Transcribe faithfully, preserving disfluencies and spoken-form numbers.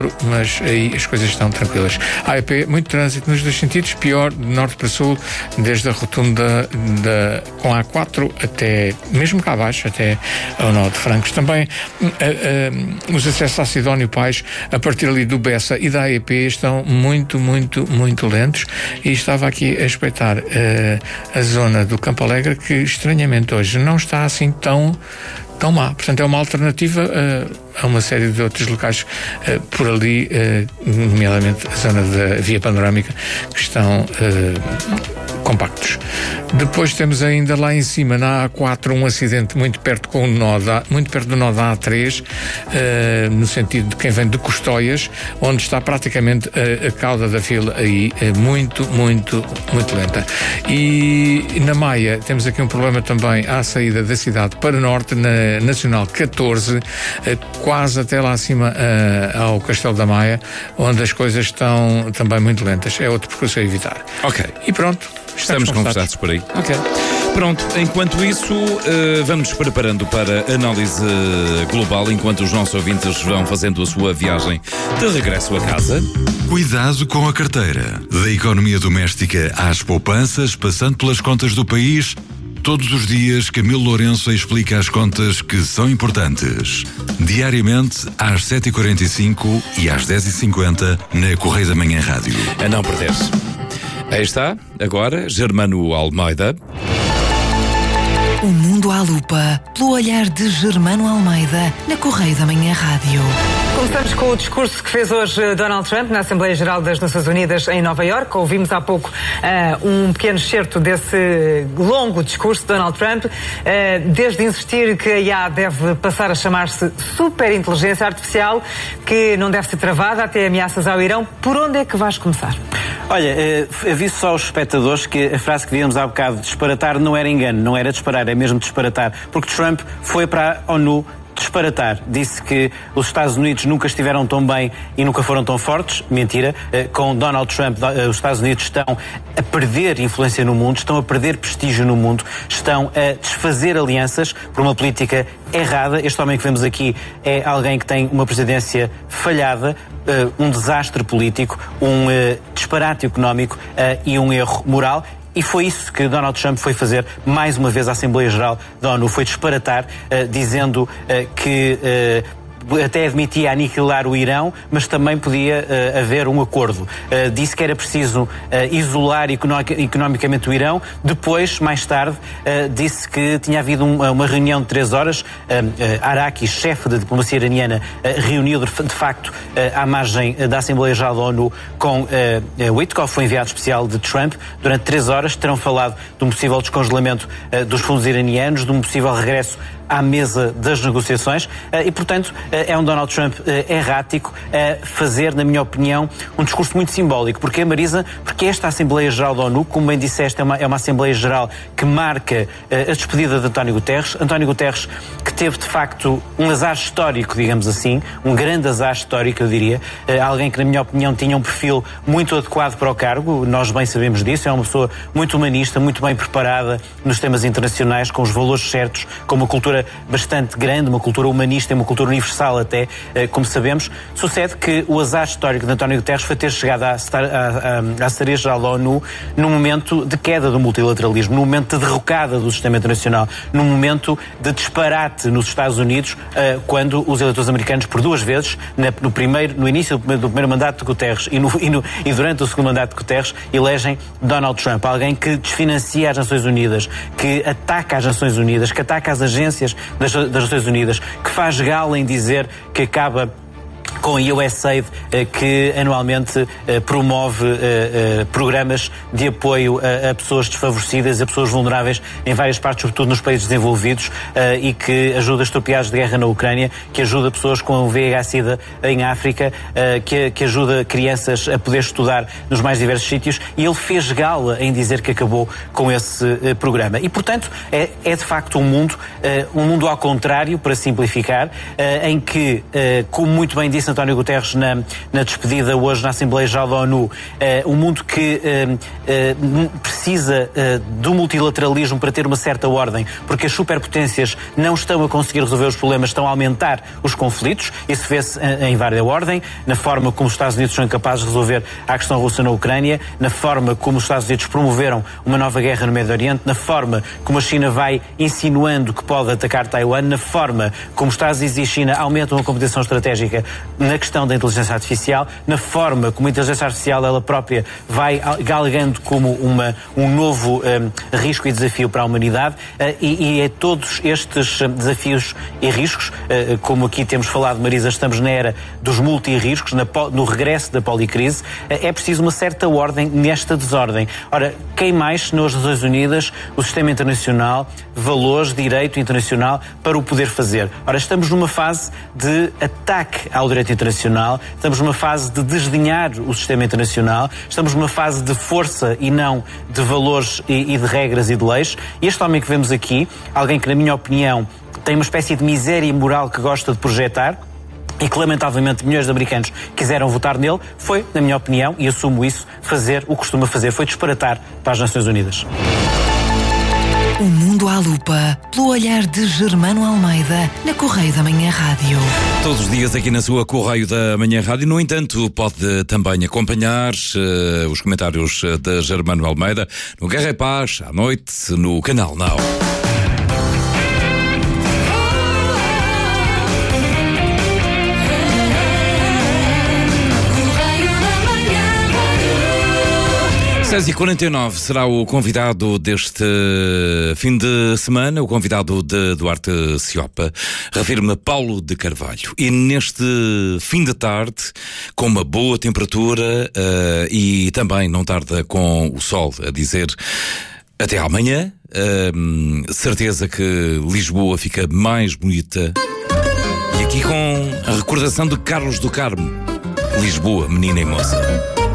mas aí as coisas estão tranquilas. A E P, muito trânsito nos dois sentidos, pior de norte para sul, desde a rotunda da, com a A quatro até, mesmo cá abaixo, até ao nó de Francos. Também uh, uh, os acessos à Sidónio Pais, a partir ali do Bessa e da A E P, estão muito, muito, muito lentos, e estava aqui a espreitar uh, a zona do Campo Alegre, que estranhamente hoje não está assim tão tão má. Portanto, é uma alternativa uh, a uma série de outros locais uh, por ali, uh, nomeadamente a zona da Via Panorâmica, que estão uh, compactos. Depois temos ainda lá em cima, na A quatro, um acidente muito perto com o nó da, muito perto do nó da A três, uh, no sentido de quem vem de Custóias, onde está praticamente a, a cauda da fila aí, uh, muito, muito, muito lenta. E na Maia temos aqui um problema também à saída da cidade para norte, na Nacional catorze, quase até lá acima ao Castelo da Maia, onde as coisas estão também muito lentas. É outro percurso a evitar. Ok. E pronto. Estamos, estamos conversados por aí. Ok. Pronto, enquanto isso, uh, vamos preparando para a análise global, enquanto os nossos ouvintes vão fazendo a sua viagem de regresso a casa. Cuidado com a carteira. Da economia doméstica às poupanças, passando pelas contas do país, todos os dias, Camilo Lourenço explica as contas que são importantes. Diariamente, às sete e quarenta e cinco e às dez e cinquenta, na Correio da Manhã Rádio. A não perder-se. Aí está, agora, Germano Almeida. O mundo à lupa, pelo olhar de Germano Almeida, na Correio da Manhã Rádio. Começamos com o discurso que fez hoje Donald Trump na Assembleia Geral das Nações Unidas em Nova Iorque. Ouvimos há pouco uh, um pequeno excerto desse longo discurso de Donald Trump, uh, desde insistir que a I A deve passar a chamar-se superinteligência artificial, que não deve ser travada, até ameaças ao Irão. Por onde é que vais começar? Olha, uh, aviso só aos espectadores que a frase que víamos há bocado, disparatar, não era engano, não era disparar, é mesmo disparatar, porque Trump foi para a ONU disparatar. Disse que os Estados Unidos nunca estiveram tão bem e nunca foram tão fortes. Mentira. Com Donald Trump, os Estados Unidos estão a perder influência no mundo, estão a perder prestígio no mundo, estão a desfazer alianças por uma política errada. Este homem que vemos aqui é alguém que tem uma presidência falhada, um desastre político, um disparate económico e um erro moral. E foi isso que Donald Trump foi fazer mais uma vez à Assembleia Geral da ONU, foi disparatar, uh, dizendo uh, que uh, até admitia aniquilar o Irão, mas também podia uh, haver um acordo. Uh, disse que era preciso uh, isolar economicamente o Irão. Depois, mais tarde, uh, disse que tinha havido um, uma reunião de três horas. Uh, uh, Araki, chefe da diplomacia iraniana, uh, reuniu de, de facto uh, à margem uh, da Assembleia Geral da ONU com uh, uh, Witkoff, foi enviado especial de Trump. Durante três horas terão falado de um possível descongelamento uh, dos fundos iranianos, de um possível regresso à mesa das negociações e, portanto, é um Donald Trump errático a fazer, na minha opinião, um discurso muito simbólico. Porquê, Marisa? Porque esta Assembleia Geral da ONU, como bem disseste, é uma, é uma Assembleia Geral que marca a despedida de António Guterres. António Guterres, que teve, de facto, um azar histórico, digamos assim, um grande azar histórico, eu diria. Alguém que, na minha opinião, tinha um perfil muito adequado para o cargo. Nós bem sabemos disso. É uma pessoa muito humanista, muito bem preparada nos temas internacionais, com os valores certos, com uma cultura bastante grande, uma cultura humanista e uma cultura universal até, como sabemos. Sucede que o azar histórico de António Guterres foi ter chegado à, à, à, à Assembleia Geral da ONU num momento de queda do multilateralismo, num momento de derrocada do sistema internacional, num momento de disparate nos Estados Unidos, quando os eleitores americanos, por duas vezes, no, primeiro, no início do primeiro mandato de Guterres e, no, e, no, e durante o segundo mandato de Guterres, elegem Donald Trump, alguém que desfinancia as Nações Unidas, que ataca as Nações Unidas, que ataca as agências das, das Nações Unidas, que faz gala em dizer que acaba com a U S A I D, que anualmente promove programas de apoio a pessoas desfavorecidas, a pessoas vulneráveis em várias partes, sobretudo nos países desenvolvidos, e que ajuda extropiados de guerra na Ucrânia, que ajuda pessoas com V I H SIDA em África, que ajuda crianças a poder estudar nos mais diversos sítios, e ele fez gala em dizer que acabou com esse programa. E, portanto, é, é de facto um mundo, um mundo ao contrário, para simplificar, em que, como muito bem disse disse António Guterres na, na despedida hoje na Assembleia Geral da ONU, uh, um mundo que uh, uh, precisa uh, do multilateralismo para ter uma certa ordem, porque as superpotências não estão a conseguir resolver os problemas, estão a aumentar os conflitos. Isso vê-se em várias ordens, na forma como os Estados Unidos são incapazes de resolver a questão russa na Ucrânia, na forma como os Estados Unidos promoveram uma nova guerra no Médio Oriente, na forma como a China vai insinuando que pode atacar Taiwan, na forma como os Estados Unidos e a China aumentam a competição estratégica na questão da inteligência artificial, na forma como a inteligência artificial ela própria vai galgando como uma, um novo um, risco e desafio para a humanidade, uh, e, e é todos estes desafios e riscos, uh, como aqui temos falado, Marisa, estamos na era dos multi-riscos, na, no regresso da policrise, uh, é preciso uma certa ordem nesta desordem. Ora, quem mais, senão as Nações Unidas, o sistema internacional, valores, direito internacional, para o poder fazer? Ora, estamos numa fase de ataque ao direito internacional, estamos numa fase de desdenhar o sistema internacional, estamos numa fase de força e não de valores e, e de regras e de leis. E este homem que vemos aqui, alguém que, na minha opinião, tem uma espécie de miséria moral que gosta de projetar, e que lamentavelmente milhões de americanos quiseram votar nele, foi, na minha opinião, e assumo isso, fazer o que costuma fazer, foi disparatar para as Nações Unidas. O Mundo à Lupa, pelo olhar de Germano Almeida, na Correio da Manhã Rádio. Todos os dias aqui na sua Correio da Manhã Rádio. No entanto, pode também acompanhar uh, os comentários de Germano Almeida no Guerra e Paz, à noite, no Canal Now. seis e quarenta e nove será o convidado deste fim de semana, o convidado de Duarte Ciopa, refiro-me a Paulo de Carvalho. E neste fim de tarde, com uma boa temperatura uh, e também não tarda com o sol a dizer até amanhã, uh, certeza que Lisboa fica mais bonita. E aqui com a recordação de Carlos do Carmo, Lisboa, menina e moça.